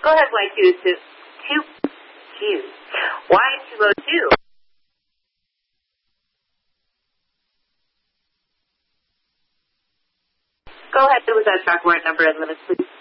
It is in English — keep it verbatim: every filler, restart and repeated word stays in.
Go ahead, Y two two. Q. Y two oh two. Go ahead with that track word number and limits, please.